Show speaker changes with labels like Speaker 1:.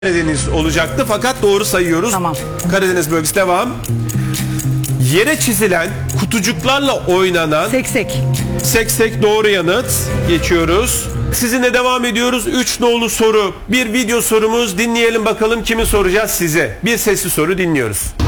Speaker 1: Karadeniz olacaktı fakat doğru sayıyoruz.
Speaker 2: Tamam.
Speaker 1: Karadeniz bölgesi devam. Yere çizilen kutucuklarla oynanan
Speaker 2: Seksek.
Speaker 1: seksek doğru yanıt. Geçiyoruz. Sizinle devam ediyoruz. 3 nolu soru. Bir video sorumuz. Dinleyelim bakalım kimi soracağız size. Bir sesli soru dinliyoruz.